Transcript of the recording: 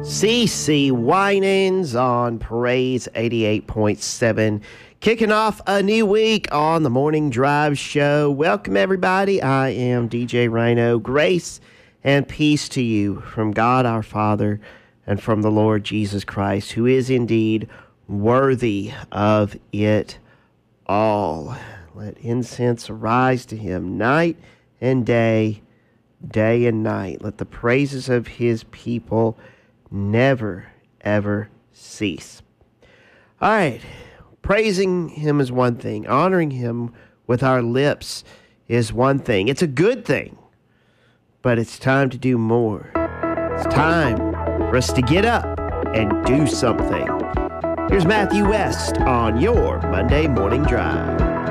CC Winans on Praise 88.7. Kicking off a new week on the Morning Drive Show. Welcome, everybody. I am DJ Rhino. Grace and peace to you from God our Father and from the Lord Jesus Christ, who is indeed worthy of it all. Let incense rise to him night and day, day and night. Let the praises of his people never, ever cease. All right. Praising him is one thing. Honoring him with our lips is one thing. It's a good thing. But it's time to do more. It's time for us to get up and do something. Here's Matthew West on your Monday Morning Drive.